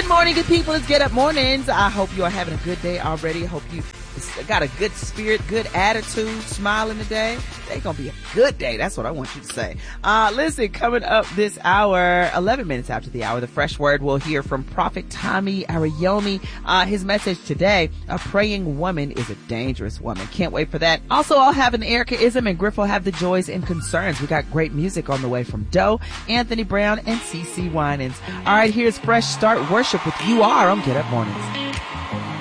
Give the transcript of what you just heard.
Good morning, good people. It's Get Up Mornings. I hope you are having a good day already. I hope you got a good spirit, good attitude, smiling today. It's going to be a good day. That's what I want you to say. Listen, coming up this hour, 11 minutes after the hour, the Fresh Word, we'll hear from Prophet Tommy Ariyomi. His message today, a praying woman is a dangerous woman. Can't wait for that. Also, I'll have an Erica Ism and Griff will have the joys and concerns. We got great music on the way from Doe, Anthony Brown, and CeCe Winans. All right, here's Fresh Start Worship with You Are on Get Up Mornings.